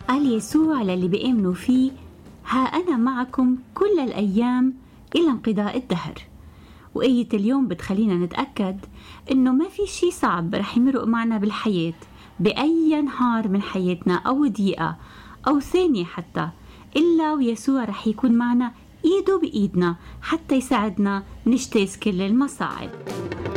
قال يسوع للي بيؤمنوا فيه: ها أنا معكم كل الأيام إلى انقضاء الدهر. وآية اليوم بتخلينا نتأكد إنه ما في شي صعب رح يمرق معنا بالحياة بأي نهار من حياتنا أو دقيقة أو ثانية حتى، إلا ويسوع رح يكون معنا إيده بإيدنا حتى يساعدنا نجتاز كل المصاعب.